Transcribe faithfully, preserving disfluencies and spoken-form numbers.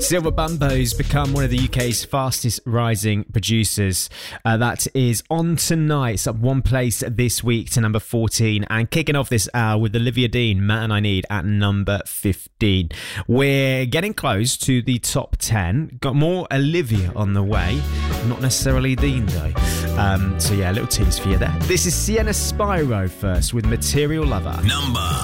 Silver Bumbo's become one of the U K's fastest rising producers. Uh, that is on tonight. It's up one place this week to number fourteen. And kicking off this hour with Olivia Dean, Man I Need, at number fifteen. We're getting close to the top ten. Got more Olivia on the way. Not necessarily Dean, though. Um, so yeah, a little tease for you there. This is Sienna Spyro first with Material Lover. Number